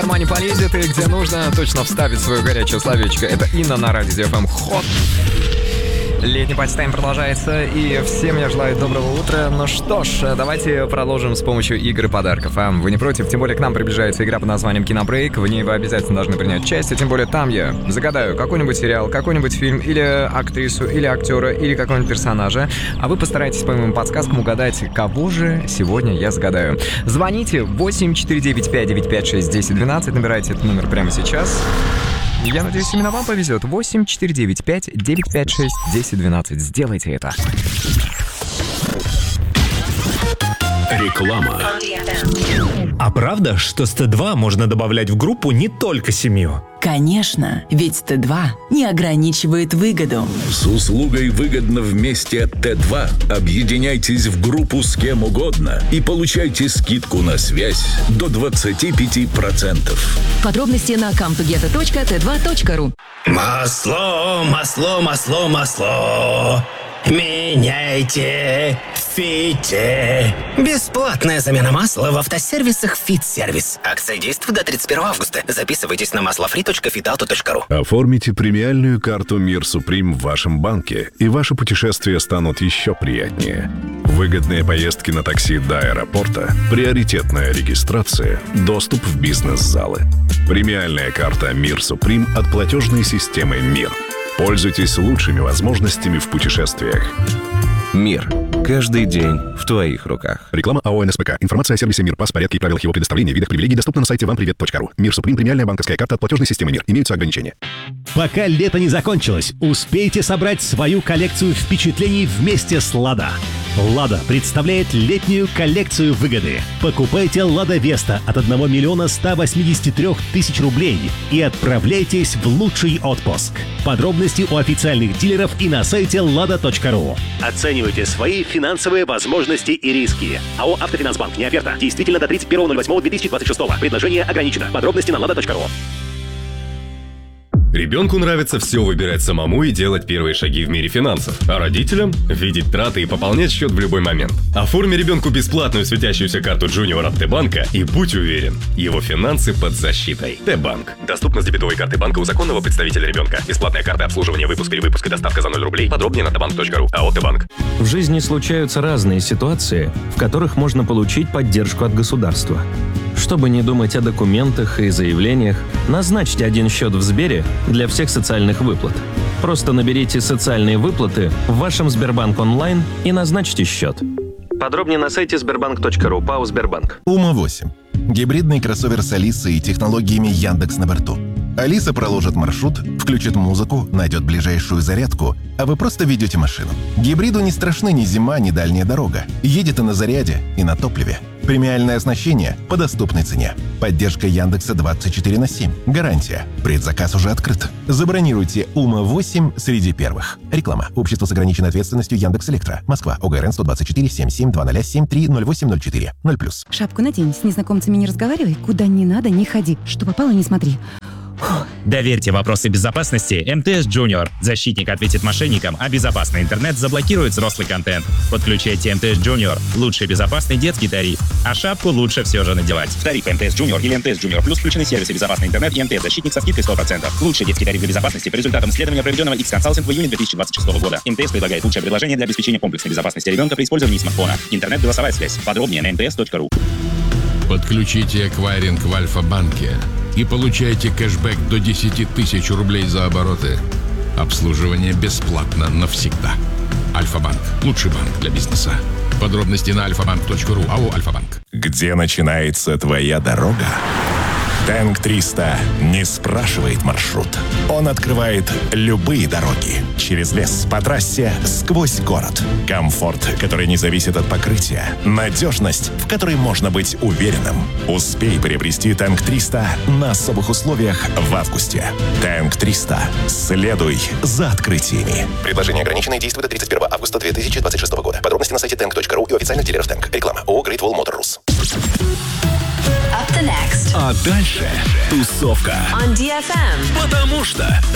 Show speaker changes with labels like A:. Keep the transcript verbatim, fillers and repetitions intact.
A: ума не полезет и где нужно точно вставить свое горячее словечко. Это Инна на радио ди эф эм Hot. Летний пати-тайм продолжается, и всем я желаю доброго утра. Ну что ж, давайте продолжим с помощью игр и подарков. А вы не против? Тем более к нам приближается игра под названием «Кинобрейк». В ней вы обязательно должны принять участие, тем более там я загадаю какой-нибудь сериал, какой-нибудь фильм, или актрису, или актера, или какого-нибудь персонажа. А вы постарайтесь по моим подсказкам угадать, кого же сегодня я загадаю. Звоните восемь четыре девять пять девять пять шесть один ноль один два, набирайте этот номер прямо сейчас. Я надеюсь, именно вам повезет. восемь четыре девять пять девять пять шесть один ноль один два. Сделайте это.
B: Реклама.
C: А правда, что с Т два можно добавлять в группу не только семью?
D: Конечно, ведь Т два не ограничивает выгоду.
B: С услугой «Выгодно вместе» от Т два объединяйтесь в группу с кем угодно и получайте скидку на связь до двадцать пять процентов.
E: Подробности на кам ту гета точка тэ два точка ру.
F: Масло, масло, масло, масло. Меняйте, фите. Бесплатная замена масла в автосервисах «Фит-сервис». Акция действует до тридцать первого августа. Записывайтесь на маслофри точка фитауто точка ру.
G: Оформите премиальную карту «Мир Суприм» в вашем банке, и ваши путешествия станут еще приятнее. Выгодные поездки на такси до аэропорта, приоритетная регистрация, доступ в бизнес-залы. Премиальная карта «Мир Суприм» от платежной системы «Мир». Пользуйтесь лучшими возможностями в путешествиях.
H: Мир. Каждый день в твоих руках.
G: Реклама АО эн эс пэ ка. Информация о сервисе «Мир», пас, порядке и правилах его предоставления, видах привилегий доступна на сайте вам привет точка ру. «Мир Суприм» — премиальная банковская карта от платежной системы «Мир». Имеются ограничения.
C: Пока лето не закончилось, успейте собрать свою коллекцию впечатлений вместе с «Лада». «Лада» представляет летнюю коллекцию выгоды. Покупайте «Лада Веста» от одного миллиона ста восьмидесяти трёх тысяч рублей и отправляйтесь в лучший отпуск. Подробности у официальных дилеров и на сайте лада точка ру. Оценивайте свои финансовые возможности и риски. АО «Автофинансбанк». Не оферта. Действительно до тридцать первого ноль восьмого две тысячи двадцать шестого. Предложение ограничено. Подробности на лада точка ру.
I: Ребенку нравится все выбирать самому и делать первые шаги в мире финансов, а родителям – видеть траты и пополнять счет в любой момент. Оформи ребенку бесплатную светящуюся карту Junior от Т-банка и будь уверен, его финансы под защитой. Т-банк. Доступно с дебетовой карты банка у законного представителя ребенка. Бесплатная карта обслуживания, выпуск или выпуск и доставка за ноль рублей. Подробнее на тэ банк точка ру. АО Т-банк.
J: В жизни случаются разные ситуации, в которых можно получить поддержку от государства. Чтобы не думать о документах и заявлениях, назначьте один счет в Сбере для всех социальных выплат. Просто наберите «Социальные выплаты» в вашем Сбербанк онлайн и назначьте счет. Подробнее на сайте сбербанк точка ру. ПАО «Сбербанк».
K: Ума восемь. Гибридный кроссовер с Алисой и технологиями Яндекс на борту. Алиса проложит маршрут, включит музыку, найдет ближайшую зарядку, а вы просто ведете машину. Гибриду не страшны ни зима, ни дальняя дорога. Едет и на заряде, и на топливе. Премиальное оснащение по доступной цене. Поддержка Яндекса двадцать четыре на семь. Гарантия. Предзаказ уже открыт. Забронируйте Ума восемь среди первых. Реклама. Общество с ограниченной ответственностью Яндекс.Электро. Москва. ОГРН сто двадцать четыре семь семь два ноль семь три ноль восемь ноль четыре ноль плюс.
L: Шапку надень, с незнакомцами не разговаривай, куда не надо не ходи. Что попало, не смотри.
M: Доверьте вопросы безопасности эм тэ эс Junior. Защитник ответит мошенникам, а безопасный интернет заблокирует взрослый контент. Подключайте эм тэ эс Junior. Лучший безопасный детский тариф. А шапку лучше все же надевать. Тариф эм тэ эс Junior или эм тэ эс Junior Plus включены сервисы безопасный интернет и эм тэ эс Защитник со скидкой сто процентов. Лучший детский тариф для безопасности по результатам исследования, проведенного X-Consulting в июне две тысячи двадцать шестого года. эм тэ эс предлагает лучшее предложение для обеспечения комплексной безопасности ребенка при использовании смартфона. Интернет-голосовая связь. Подробнее на эм тэ эс точка ру.
N: Подключите эквайринг в Альфа-банке и получайте кэшбэк до десять тысяч рублей за обороты. Обслуживание бесплатно навсегда. Альфа-банк. Лучший банк для бизнеса. Подробности на альфа банк точка ру. АО «Альфа-банк».
O: Где начинается твоя дорога? Тэнк триста не спрашивает маршрут. Он открывает любые дороги. Через лес, по трассе, сквозь город. Комфорт, который не зависит от покрытия. Надежность, в которой можно быть уверенным. Успей приобрести Тэнк триста на особых условиях в августе. Тэнк триста. Следуй за открытиями.
K: Предложение ограниченное, действует до тридцать первого августа две тысячи двадцать шестого года. Подробности на сайте тэнк точка ру и у официальных дилеров Тэнк. Реклама. ООО Great Wall Motor Rus.
B: А дальше тусовка.
E: On ди эф эм.
B: Потому что